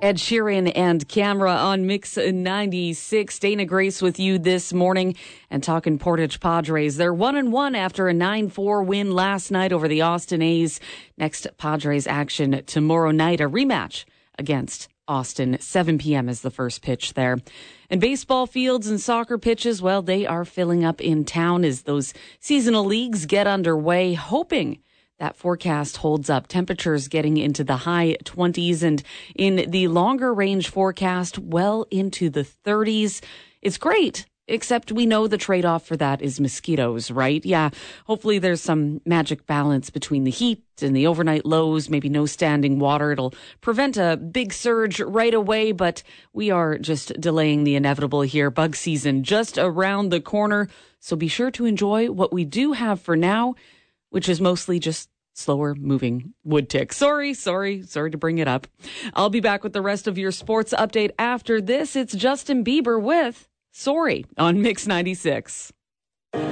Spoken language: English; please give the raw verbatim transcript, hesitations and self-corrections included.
Ed Sheeran and Camera on Mix ninety-six. Dana Grace with you this morning and talking Portage Padres. They're one and one after a nine four win last night over the Austin A's. Next Padres action tomorrow night, a rematch against Austin. seven p.m. is the first pitch there. And baseball fields and soccer pitches, well, they are filling up in town as those seasonal leagues get underway, hoping that forecast holds up. Temperatures getting into the high twenties and in the longer range forecast, well into the thirties. It's great, except we know the trade-off for that is mosquitoes, right? Yeah, hopefully there's some magic balance between the heat and the overnight lows, maybe no standing water. It'll prevent a big surge right away, but we are just delaying the inevitable here. Bug season just around the corner, so be sure to enjoy what we do have for now, which is mostly just slower moving wood ticks. Sorry, sorry, sorry to bring it up. I'll be back with the rest of your sports update after this. It's Justin Bieber with Sorry on Mix ninety-six.